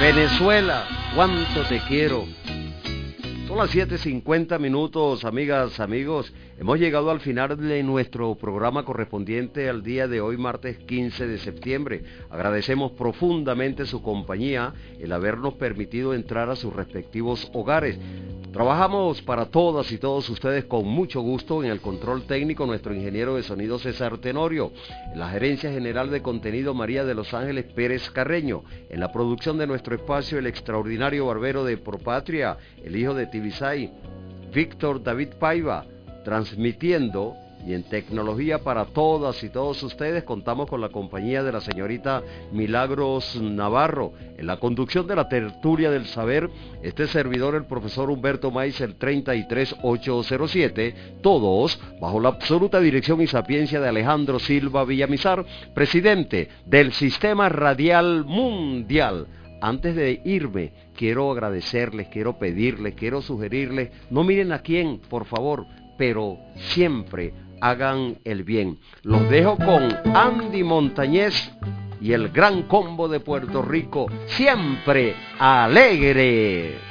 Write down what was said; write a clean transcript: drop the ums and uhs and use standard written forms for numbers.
Venezuela, cuánto te quiero. Son las 7:50 minutos, amigas, amigos. Hemos llegado al final de nuestro programa correspondiente al día de hoy, martes 15 de septiembre. Agradecemos profundamente su compañía, el habernos permitido entrar a sus respectivos hogares. Trabajamos para todas y todos ustedes con mucho gusto. En el control técnico, nuestro ingeniero de sonido César Tenorio. En la gerencia general de contenido, María de los Ángeles Pérez Carreño. En la producción de nuestro espacio, el extraordinario barbero de Propatria, el hijo de Tibisay, Víctor David Paiva. Transmitiendo y en tecnología para todas y todos ustedes, contamos con la compañía de la señorita Milagros Navarro. En la conducción de la tertulia del saber, este servidor, el profesor Humberto Maiz, el 33807, todos bajo la absoluta dirección y sapiencia de Alejandro Silva Villamizar, presidente del Sistema Radial Mundial. Antes de irme, quiero agradecerles, quiero pedirles, quiero sugerirles, no miren a quién, por favor, pero siempre hagan el bien. Los dejo con Andy Montañez y el Gran Combo de Puerto Rico, siempre alegre.